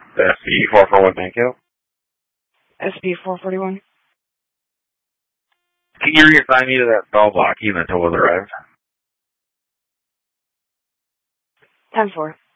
SB441 Manco. SB441. Can you reassign me to that cell blocking until it arrives? 10-4.